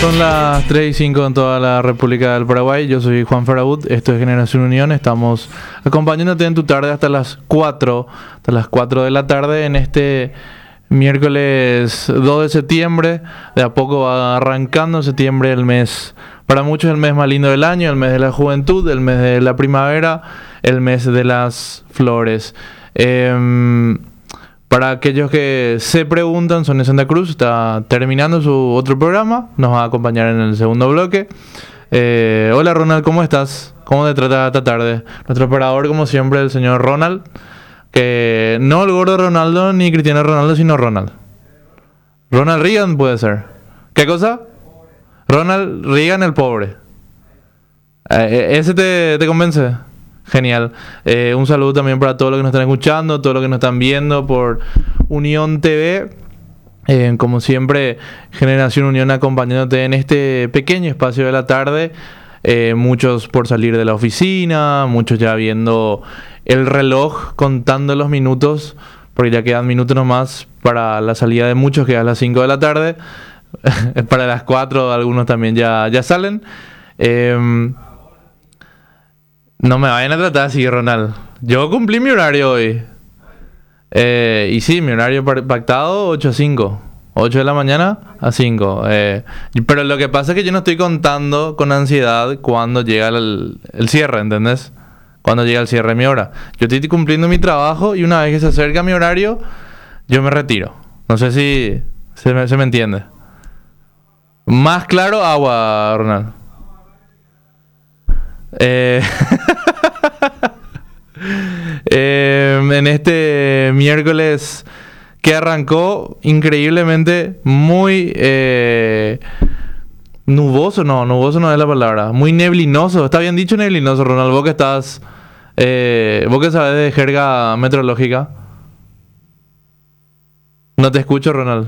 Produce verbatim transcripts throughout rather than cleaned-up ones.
Son las tres y cinco en toda la República del Paraguay. Yo soy Juan Farabut, esto es Generación Unión. Estamos acompañándote en tu tarde hasta las cuatro, hasta las cuatro de la tarde en este miércoles dos de septiembre. De a poco va arrancando septiembre, el mes, para muchos el mes más lindo del año, el mes de la juventud, el mes de la primavera, el mes de las flores. Eh, Para aquellos que se preguntan, Sonia Santa Cruz está terminando su otro programa, nos va a acompañar en el segundo bloque. Eh, hola Ronald, ¿cómo estás? ¿Cómo te trata esta tarde? Nuestro operador, como siempre, el señor Ronald, que no el gordo Ronaldo ni Cristiano Ronaldo, sino Ronald. Ronald Reagan puede ser. ¿Qué cosa? Ronald Reagan el pobre. Eh, ¿Ese te, te convence? Genial. Eh, un saludo también para todos los que nos están escuchando, todos los que nos están viendo por Unión T V. Eh, como siempre, Generación Unión acompañándote en este pequeño espacio de la tarde. Eh, muchos por salir de la oficina, muchos ya viendo el reloj, contando los minutos, porque ya quedan minutos nomás para la salida de muchos, que es a las cinco de la tarde. Para las cuatro algunos también ya, ya salen. Eh, No me vayan a tratar así, Ronald. Yo cumplí mi horario hoy. Eh, y sí, mi horario pactado ocho a cinco. ocho de la mañana a cinco. Eh, pero lo que pasa es que yo no estoy contando con ansiedad cuando llega el, el cierre, ¿entendés? Cuando llega el cierre de mi hora. Yo estoy cumpliendo mi trabajo y una vez que se acerca mi horario, yo me retiro. No sé si se me, se me entiende. Más claro, agua, Ronald. Eh... eh, en este miércoles que arrancó increíblemente muy eh, nuboso, no, nuboso no es la palabra, muy neblinoso, está bien dicho neblinoso, Ronald, vos que estás, eh, vos que sabes de jerga meteorológica. No te escucho, Ronald.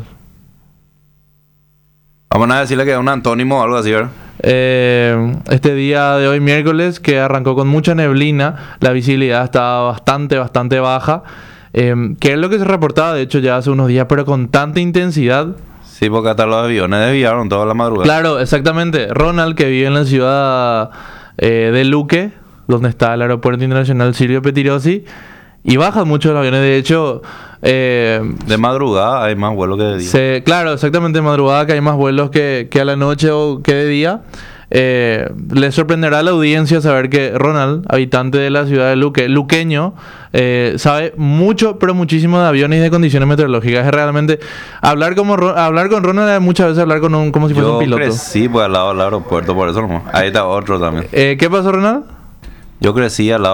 Vamos a decirle que es un antónimo o algo así, ¿verdad? Eh, este día de hoy, miércoles, que arrancó con mucha neblina, la visibilidad estaba bastante, bastante baja, eh, que es lo que se reportaba, de hecho, ya hace unos días, pero con tanta intensidad. Sí, porque hasta los aviones desviaron toda la madrugada. Claro, exactamente. Ronald, que vive en la ciudad eh, de Luque, donde está el aeropuerto internacional Silvio Pettirossi, y bajan mucho los aviones, de hecho... Eh, de madrugada hay más vuelos que de día. Se, claro, exactamente, de madrugada que hay más vuelos que, que a la noche o que de día. Eh, les sorprenderá a la audiencia saber que Ronald, habitante de la ciudad de Luque, luqueño, eh, sabe mucho, pero muchísimo de aviones y de condiciones meteorológicas. Es realmente hablar como hablar con Ronald es muchas veces hablar con un como si fuese un piloto. Yo crecí pues al lado del aeropuerto, por eso no. Ahí está otro también. Eh, ¿Qué pasó, Ronald? Yo crecí al lado